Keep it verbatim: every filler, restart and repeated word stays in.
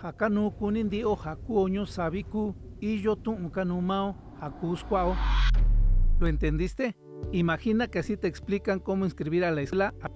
Hakanu kunindio haku oño sabiku y yo tu unkanumao haku squao. ¿Lo entendiste? Imagina que así te explican cómo inscribir a la escuela